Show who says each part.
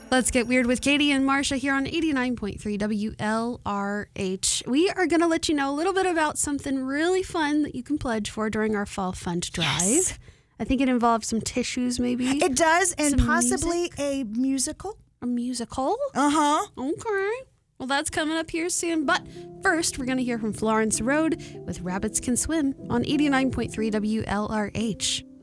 Speaker 1: Let's get weird with Katie and Marsha here on 89.3 WLRH. We are going to let you know a little bit about something really fun that you can pledge for during our Fall Fund Drive.
Speaker 2: Yes.
Speaker 1: I think it involves some tissues, maybe.
Speaker 2: It does, and
Speaker 1: Some
Speaker 2: possibly
Speaker 1: music?
Speaker 2: a musical.
Speaker 1: A musical?
Speaker 2: Uh-huh.
Speaker 1: Okay. Well, that's coming up here soon. But first, we're going to hear from Florence Road with Rabbits Can Swim on 89.3 WLRH.